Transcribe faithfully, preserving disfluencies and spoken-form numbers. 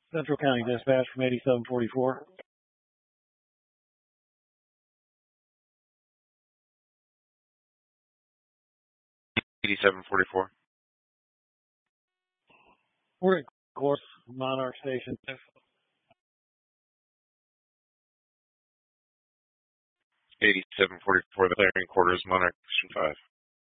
Central County Dispatch from eighty-seven forty-four. eighty-seven forty-four. We're at course, Monarch Station. eighty-seven forty-four, the clearing quarters, Monarch Station five.